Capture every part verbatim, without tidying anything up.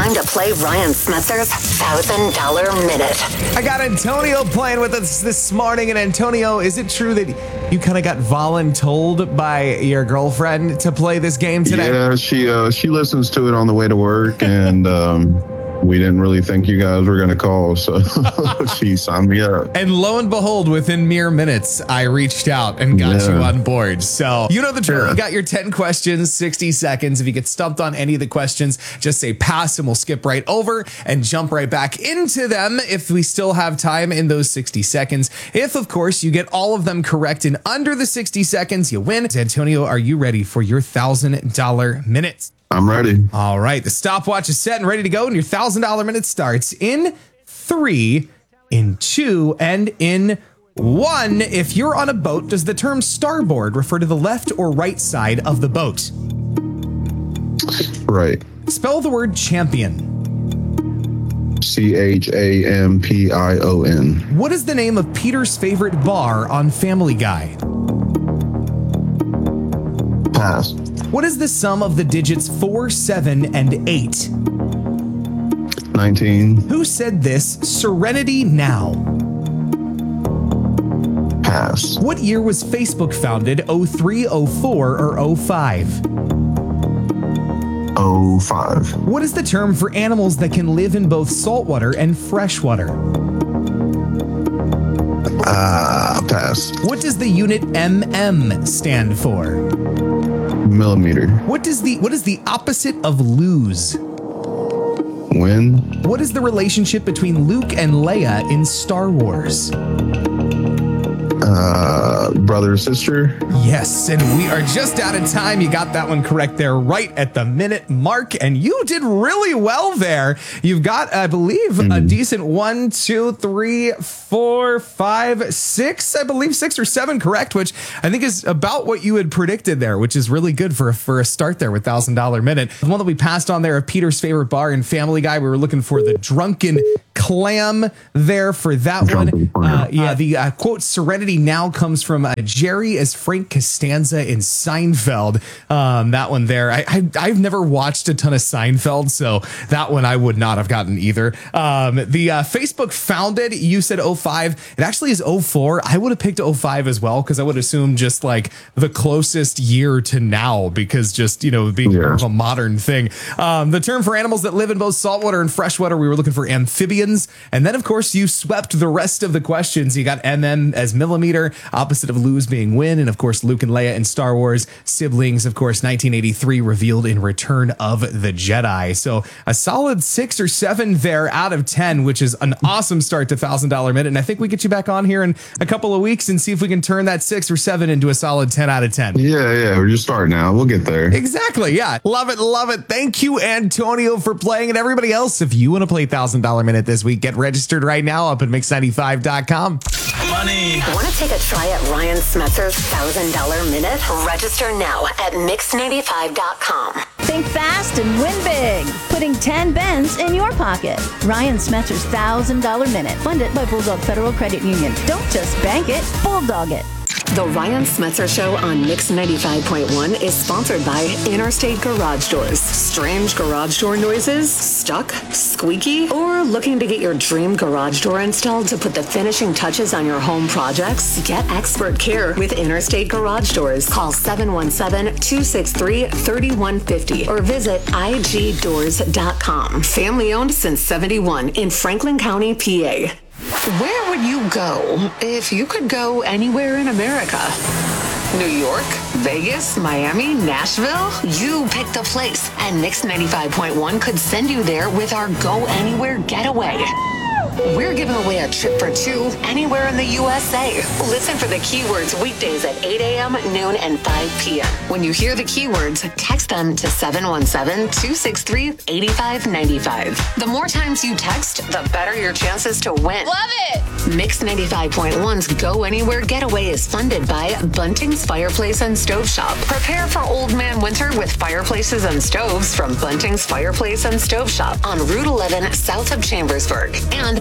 time to play Ryan Smetzer's one thousand dollar Minute. I got Antonio playing with us this morning. And Antonio, is it true that you kind of got voluntold by your girlfriend to play this game today? Yeah, she uh, she listens to it on the way to work, and um, we didn't really think you guys were going to call, so she signed me up. And lo and behold, within mere minutes, I reached out and got Yeah. you on board. So you know the drill. Yeah. You got your ten questions, sixty seconds. If you get stumped on any of the questions, just say pass and we'll skip right over and jump right back into them if we still have time in those sixty seconds. If, of course, you get all of them correct in under the sixty seconds, you win. Antonio, are you ready for your one thousand dollar minutes? I'm ready. All right, the stopwatch is set and ready to go, and your one thousand dollar minute starts in three, in two, and in one. If you're on a boat, does the term starboard refer to the left or right side of the boat? Right. Spell the word champion. C H A M P I O N. What is the name of Peter's favorite bar on Family Guy? Pass. What is the sum of the digits four, seven, and eight? nineteen. Who said this? Serenity now. Pass. What year was Facebook founded? oh three, oh four, or oh five? oh five. What is the term for animals that can live in both saltwater and freshwater? Ah, pass. What does the unit M M stand for? Millimeter. What does the what is the opposite of lose? Win. What is the relationship between Luke and Leia in Star Wars? Uh, brother, sister. Yes, and we are just out of time. You got that one correct there right at the minute mark, and you did really well there. You've got, I believe, mm. a decent one, two, three, four, five, six, I believe six or seven correct, which I think is about what you had predicted there, which is really good for, for a start there with one thousand dollar minute. The one that we passed on there of Peter's favorite bar in Family Guy, we were looking for the drunken clam there for that drunken one. Uh, yeah, the uh, quote, Serenity now comes from uh, Jerry as Frank Costanza in Seinfeld. Um, that one there. I, I, I've never watched a ton of Seinfeld, so that one I would not have gotten either. Um, the uh, Facebook founded, you said oh five. It actually is oh four. I would have picked oh five as well, because I would assume just like the closest year to now, because just, you know, being yeah. a modern thing. Um, the term for animals that live in both saltwater and freshwater, we were looking for amphibians. And then, of course, you swept the rest of the questions. You got M M as millimeter, opposite of lose being win. And, of course, Luke and Leia in Star Wars, siblings, of course, nineteen eighty-three revealed in Return of the Jedi. So a solid six or seven there out of ten, which is an awesome start to one thousand dollar minute. And I think we get you back on here in a couple of weeks and see if we can turn that six or seven into a solid ten out of ten. Yeah, yeah, we're just starting now. We'll get there. Exactly. Yeah. Love it. Love it. Thank you, Antonio, for playing. And everybody else, if you want to play one thousand dollar minute this week, get registered right now up at mix ninety-five dot com. Money. Want to take a try at Ryan Smetzer's one thousand dollar minute? Register now at mix ninety-five dot com. Think fast and win big. Putting ten bends in your pocket. Ryan Smetzer's one thousand dollar minute. Funded by Bulldog Federal Credit Union. Don't just bank it, bulldog it. The Ryan Smetzer Show on Mix ninety-five point one is sponsored by Interstate Garage Doors. Strange garage door noises? Stuck? Squeaky? Or looking to get your dream garage door installed to put the finishing touches on your home projects? Get expert care with Interstate Garage Doors. Call seven one seven, two six three, three one five zero or visit I G doors dot com. Family owned since seventy-one in Franklin County, P A. Where would you go if you could go anywhere in America? New York, Vegas, Miami, Nashville? You picked the place, and Mix ninety-five point one could send you there with our Go Anywhere Getaway. We're giving away a trip for two anywhere in the U S A. Listen for the keywords weekdays at eight a.m., noon, and five p.m. When you hear the keywords, text them to seven one seven, two six three, eight five nine five. The more times you text, the better your chances to win. Love it! Mix ninety-five point one's Go Anywhere Getaway is funded by Bunting's Fireplace and Stove Shop. Prepare for old man winter with fireplaces and stoves from Bunting's Fireplace and Stove Shop on Route eleven south of Chambersburg. And by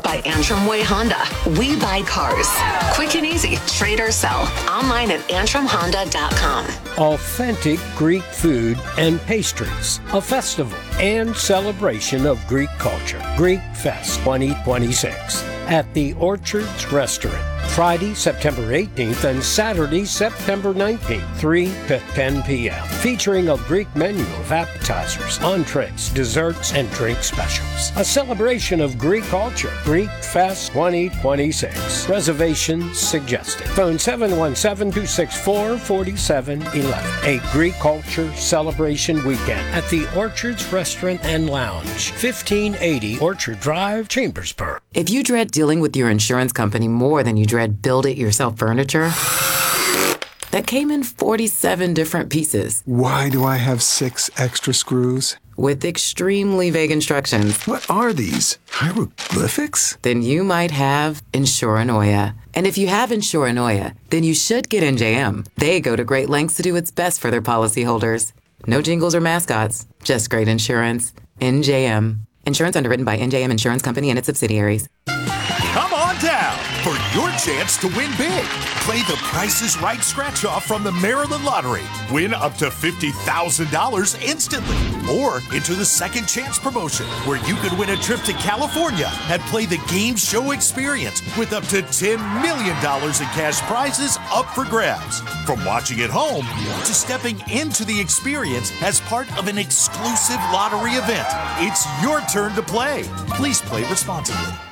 by Antrim Way Honda. We buy cars. Quick and easy. Trade or sell. Online at antrim honda dot com. Authentic Greek food and pastries, a festival and celebration of Greek culture. Greek Fest twenty twenty-six at the Orchards Restaurant. Friday, September eighteenth and Saturday, September nineteenth, three to ten p.m. Featuring a Greek menu of appetizers, entrees, desserts, and drink specials. A celebration of Greek culture. Greek Fest twenty twenty-six. Reservations suggested. Phone seven one seven, two six four, four seven one one. A Greek culture celebration weekend at the Orchards Restaurant and Lounge, fifteen eighty Orchard Drive, Chambersburg. If you dread dealing with your insurance company more than you dread build-it-yourself furniture that came in forty-seven different pieces. Why do I have six extra screws? With extremely vague instructions. What are these? Hieroglyphics? Then you might have Insuranoia. And if you have Insuranoia, then you should get N J M. They go to great lengths to do what's best for their policyholders. No jingles or mascots, just great insurance. N J M. Insurance underwritten by N J M Insurance Company and its subsidiaries. Come on down for your chance to win big. Play the Price is Right scratch-off from the Maryland Lottery. Win up to fifty thousand dollars instantly. Or enter the Second Chance promotion, where you could win a trip to California and play the game show experience with up to ten million dollars in cash prizes up for grabs. From watching at home to stepping into the experience as part of an exclusive lottery event, it's your turn to play. Please play responsibly.